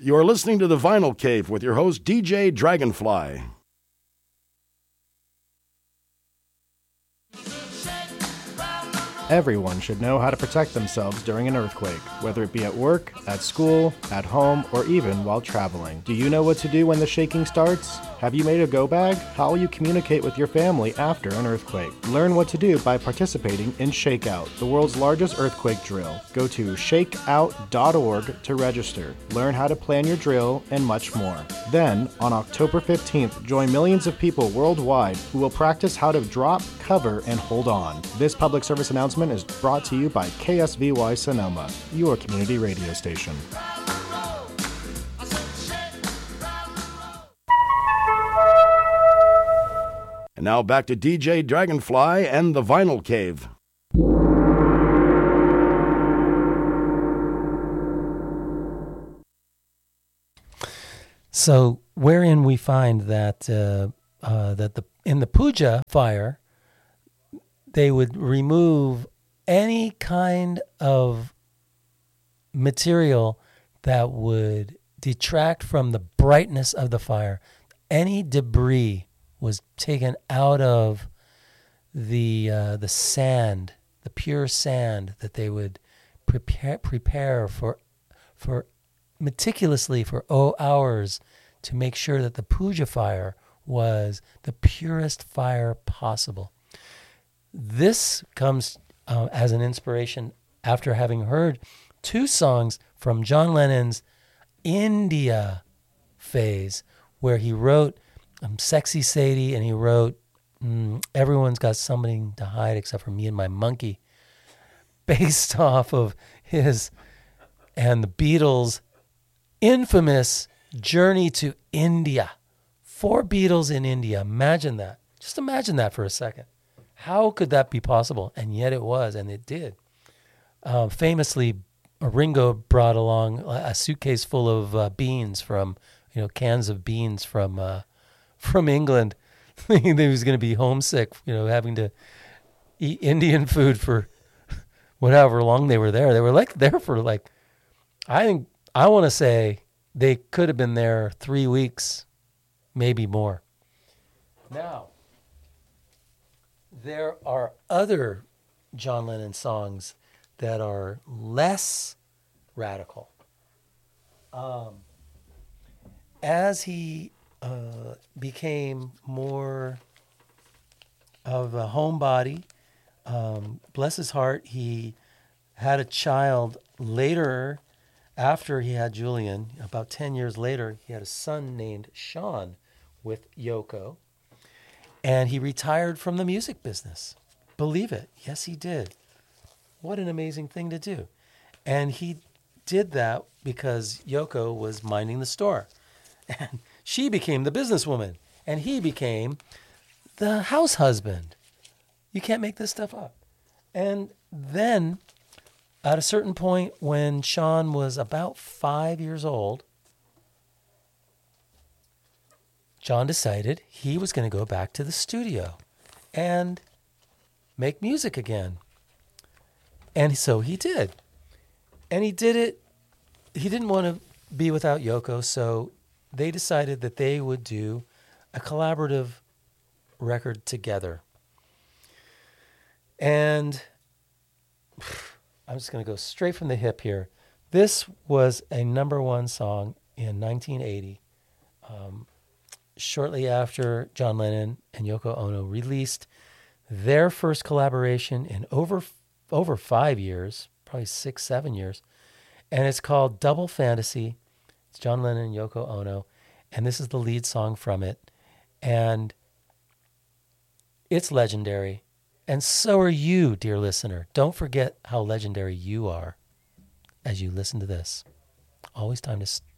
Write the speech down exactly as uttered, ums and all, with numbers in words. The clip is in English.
You're listening to The Vinyl Cave with your host, D J Dragonfly. Everyone should know how to protect themselves during an earthquake, whether it be at work, at school, at home, or even while traveling. Do you know what to do when the shaking starts? Have you made a go bag? How will you communicate with your family after an earthquake? Learn what to do by participating in Shakeout, the world's largest earthquake drill. Go to shakeout dot org to register, learn how to plan your drill, and much more. Then, on October fifteenth, join millions of people worldwide who will practice how to drop, cover, and hold on. This public service announcement is brought to you by K S V Y Sonoma, your community radio station. And now back to D J Dragonfly and The Vinyl Cave. So, wherein we find that uh, uh, that the in the puja fire, they would remove any kind of material that would detract from the brightness of the fire. Any debris was taken out of the uh, the sand, the pure sand that they would prepare prepare for for meticulously for oh hours to make sure that the puja fire was the purest fire possible. This comes uh, as an inspiration after having heard two songs from John Lennon's India phase, where he wrote um, Sexy Sadie and he wrote mm, Everyone's Got Something to Hide Except for Me and My Monkey, based off of his and the Beatles' infamous journey to India. Four Beatles in India. Imagine that. Just imagine that for a second. How could that be possible? And yet it was, and it did. Uh, famously, Ringo brought along a suitcase full of uh, beans from, you know, cans of beans from uh, from England, thinking that he was going to be homesick, you know, having to eat Indian food for whatever long they were there. They were like there for like, I think, I want to say they could have been there three weeks, maybe more. Now, there are other John Lennon songs that are less radical. Um, as he uh, became more of a homebody, um, bless his heart, he had a child later after he had Julian. About ten years later, he had a son named Sean with Yoko. And he retired from the music business. Believe it. Yes, he did. What an amazing thing to do. And he did that because Yoko was minding the store. And she became the businesswoman. And he became the house husband. You can't make this stuff up. And then, at a certain point, when Sean was about five years old, John decided he was going to go back to the studio and make music again. And so he did. And he did it. He didn't want to be without Yoko, so they decided that they would do a collaborative record together. And I'm just going to go straight from the hip here. This was a number one song in nineteen eighty. Um, Shortly after John Lennon and Yoko Ono released their first collaboration in over over five years, probably six, seven years, and it's called Double Fantasy. It's John Lennon and Yoko Ono, and this is the lead song from it, and it's legendary, and so are you, dear listener. Don't forget how legendary you are as you listen to this. Always time to